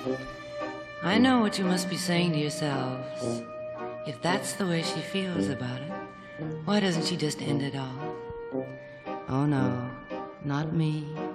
I know what you must be saying to yourselves. If that's the way she feels about it, why doesn't she just end it all? Oh no, not me.